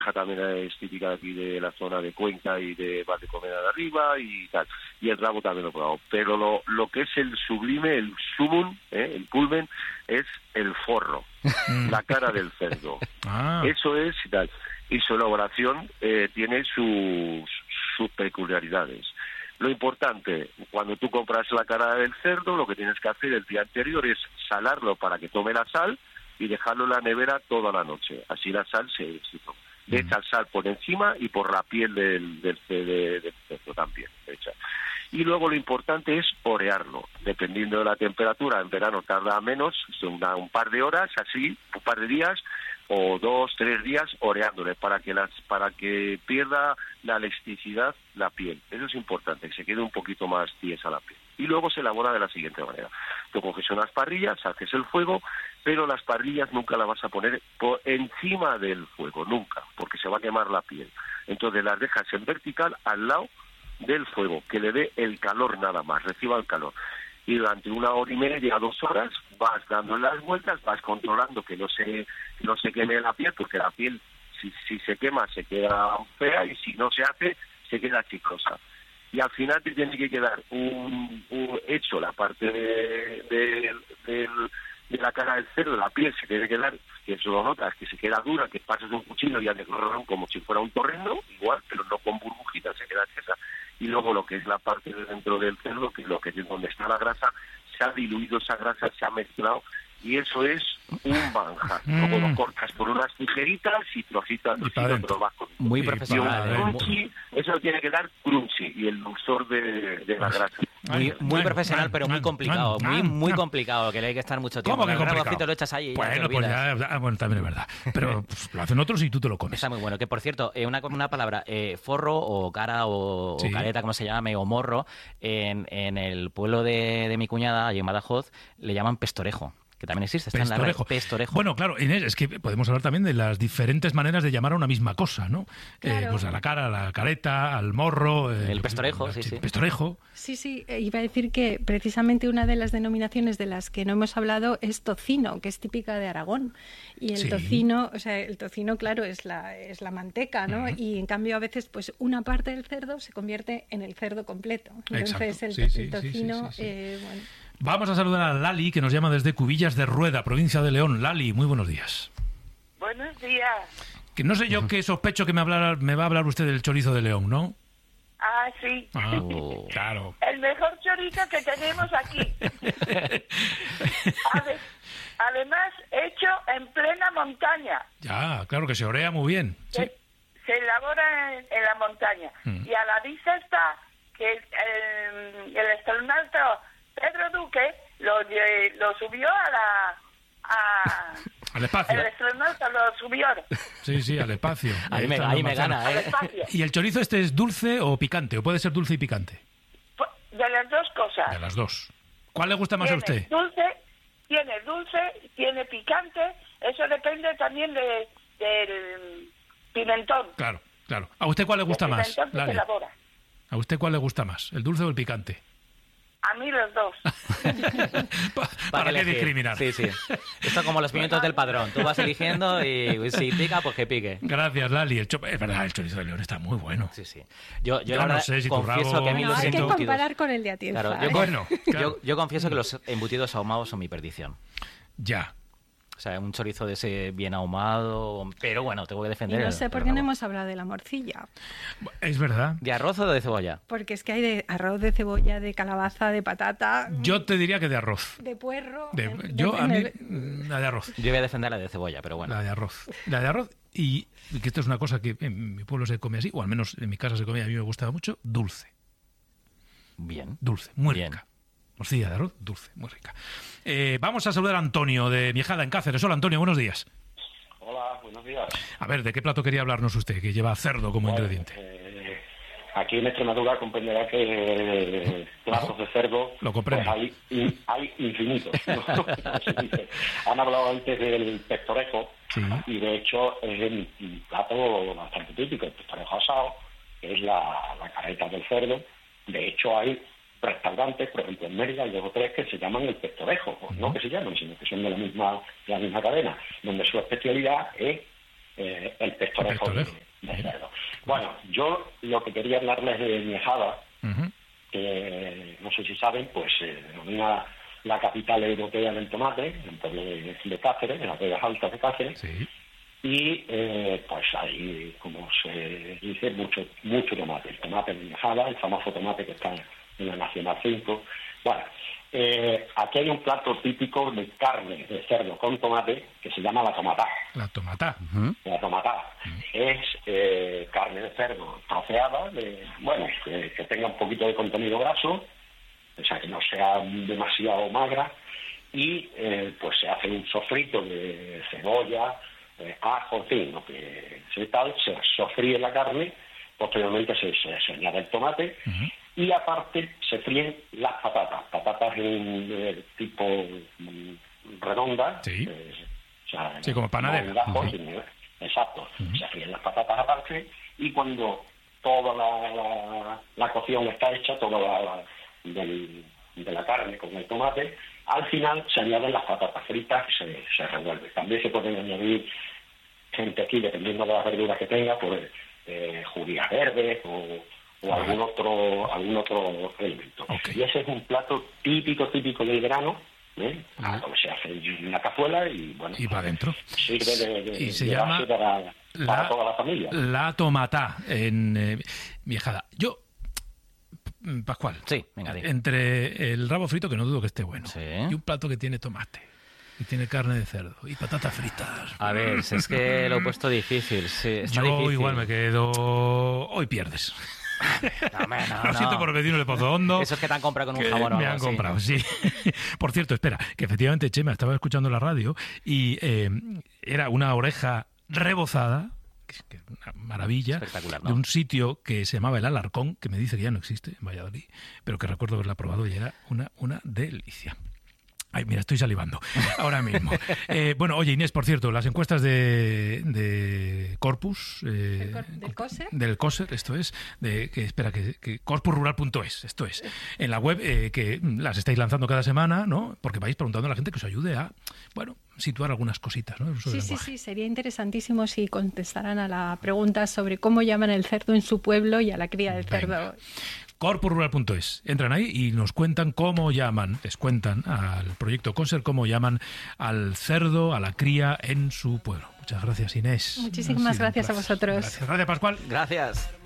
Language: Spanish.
también es típica de aquí de la zona de Cuenca y de Valdekomeda de arriba y tal. Y el rabo también lo he probado. Pero lo que es el sublime, el sumum, el culmen, es el forro, la cara del cerdo. Eso es y tal. Y su elaboración tiene sus peculiaridades. Lo importante, cuando tú compras la cara del cerdo, lo que tienes que hacer el día anterior es salarlo para que tome la sal y dejarlo en la nevera toda la noche. Así la sal se toma. Le echas sal por encima y por la piel del cerdo también. Y luego lo importante es orearlo. Dependiendo de la temperatura, en verano tarda menos, un par de horas, así, un par de días, o 2, 3 días oreándole para que pierda la elasticidad la piel. Eso es importante, que se quede un poquito más tiesa la piel. Y luego se elabora de la siguiente manera. Tú coges unas parrillas, haces el fuego, pero las parrillas nunca las vas a poner por encima del fuego, nunca, porque se va a quemar la piel. Entonces las dejas en vertical al lado del fuego, que le dé el calor nada más, reciba el calor. Y durante 1 hora y media, 2 horas, vas dando las vueltas, vas controlando que no se queme la piel, porque la piel, si se quema, se queda fea, y si no se hace, se queda chiclosa. Y al final te tiene que quedar hecho la parte de la cara del cerdo, la piel se tiene que quedar, que eso lo notas, que se queda dura, que pasas un cuchillo y ya te como si fuera un torrendo, igual, pero no con burbujitas, se queda tiesa. Y luego lo que es la parte de dentro del cerdo, que es lo que es donde está la grasa, se ha diluido esa grasa, se ha mezclado, y eso es un manjar. Luego lo cortas por unas tijeritas y trocitas, lo vas con muy profesional. Crunchy, eso tiene que dar crunchy y el dulzor de la grasa. Muy profesional, pero muy complicado. Muy complicado, que le hay que estar mucho tiempo. ¿Cómo que complicado? Lo echas ahí y bueno, pues ya, bueno, también es verdad. Pero lo hacen otros y tú te lo comes. Está muy bueno. Que por cierto, una palabra, forro o cara o careta, como se llame, o morro, en el pueblo de mi cuñada, allí en Badajoz, le llaman pestorejo. Que también existe, está en la red. Pestorejo. Bueno, claro, Inés, es que podemos hablar también de las diferentes maneras de llamar a una misma cosa, ¿no? Claro. Pues a la cara, a la careta, al morro... el pestorejo, sí. Pestorejo. Sí, iba a decir que precisamente una de las denominaciones de las que no hemos hablado es tocino, que es típica de Aragón. Y el tocino, claro, es la manteca, ¿no? Y en cambio a veces pues una parte del cerdo se convierte en el cerdo completo. Entonces el tocino... Bueno. Vamos a saludar a Lali, que nos llama desde Cubillas de Rueda, provincia de León. Lali, muy buenos días. Buenos días. Que no sé yo qué sospecho que me va a hablar usted del chorizo de León, ¿no? Ah, sí. Claro. El mejor chorizo que tenemos aquí. Además, hecho en plena montaña. Ya, claro, que se orea muy bien. Sí. Se elabora en la montaña. Y a la vista está que el astronauta Pedro Duque lo subió al espacio. El astronauta lo subió. Sí, al espacio. Ahí me gana, ¿Y el chorizo este es dulce o picante? ¿O puede ser dulce y picante? De las dos cosas. De las dos. ¿Cuál le gusta más a usted? Tiene dulce, tiene picante. Eso depende también del pimentón. Claro. ¿A usted cuál le gusta más? Lali. ¿A usted cuál le gusta más? ¿El dulce o el picante? A mí los dos. ¿Para qué discriminar? Sí. Esto es como los pimientos del padrón. Tú vas eligiendo y si pica, pues que pique. Gracias, Lali. Es verdad, el chorizo de León está muy bueno. Sí. Yo no sé si confieso que a mí los hay embutidos... que comparar con el de Atienza. Claro, yo confieso que los embutidos ahumados son mi perdición. Ya. O sea, un chorizo de ese bien ahumado, pero bueno, te voy a defender. Y no sé por qué no hemos hablado de la morcilla. Es verdad. ¿De arroz o de cebolla? Porque es que hay de arroz, de cebolla, de calabaza, de patata. Yo te diría que de arroz. De puerro. La de arroz. Yo voy a defender la de cebolla, pero bueno. La de arroz. Y que esto es una cosa que en mi pueblo se come así, o al menos en mi casa se come, a mí me gustaba mucho, dulce. Bien. Dulce, muy rica. Morcilla de arroz, dulce, muy rica. Vamos a saludar a Antonio de Miejada, en Cáceres. Hola, Antonio, buenos días. Hola, buenos días. A ver, ¿de qué plato quería hablarnos usted, que lleva cerdo como ingrediente? Aquí en Extremadura comprenderá que platos de cerdo lo comprendo. Pues hay infinitos. Han hablado antes del pestorejo, y de hecho es un plato bastante típico, el pestorejo asado, que es la careta del cerdo. De hecho hay restaurantes, por ejemplo en Mérida hay 2 o 3 que se llaman el pestorejo, no que se llaman, sino que son de la misma cadena, donde su especialidad es el pestorejo de cerdo. Bueno, yo lo que quería hablarles de Miejada, que no sé si saben, pues se denomina la capital europea del tomate, el pueblo de Cáceres, en las Vegas Altas de Cáceres. Sí. Y pues ahí, como se dice, mucho tomate. El tomate de Miejada, el famoso tomate que está en la Nacional 5. Bueno, aquí hay un plato típico de carne de cerdo con tomate que se llama la tomatá. La tomatá. La tomatá es carne de cerdo troceada, que tenga un poquito de contenido graso, o sea, que no sea demasiado magra, y pues se hace un sofrito de cebolla, ajo, en fin, lo que se sofríe la carne, posteriormente se añade el tomate, y aparte se fríen las patatas en tipo redonda, sí, como panadera. Exacto, se fríen las patatas aparte, y cuando toda la cocción está hecha, toda de la carne con el tomate, al final se añaden las patatas fritas y se revuelve. También se pueden añadir, gente aquí, dependiendo de las verduras que tenga, pues judías verdes o algún otro elemento. Okay. Y ese es un plato típico del verano, donde se hace en una cazuela y bueno, y para adentro. Sirve y se llama para toda la familia. La tomatá en Miejada. Yo, Pascual, sí, venga, entre el rabo frito, que no dudo que esté bueno, sí, y un plato que tiene tomate, y tiene carne de cerdo, y patatas fritas. A ver, es que lo he puesto difícil. Sí, yo difícil. Igual me quedo... Hoy pierdes. No, lo siento por el vecino de Pozo Hondo. Eso es que te han comprado con un jabón o me algo han así. comprado, sí. Por cierto, espera, que efectivamente Chema estaba escuchando la radio y era una oreja rebozada, que es una maravilla, espectacular, ¿no? de un sitio que se llamaba El Alarcón, que me dice que ya no existe en Valladolid, pero que recuerdo haberla probado y era una delicia. Ay, mira, estoy salivando ahora mismo. Bueno, oye, Inés, por cierto, las encuestas de Corpus... ¿Del COSER? Del COSER, esto es. Que corpusrural.es, esto es. En la web, que las estáis lanzando cada semana, ¿no? Porque vais preguntando a la gente que os ayude a, situar algunas cositas, ¿no? Sí, sería interesantísimo si contestaran a la pregunta sobre cómo llaman el cerdo en su pueblo y a la cría del cerdo. Corpusrural.es. Entran ahí y nos cuentan les cuentan al proyecto COSER cómo llaman al cerdo, a la cría en su pueblo. Muchas gracias, Inés. Muchísimas gracias a vosotros. Gracias, Pascual. Gracias.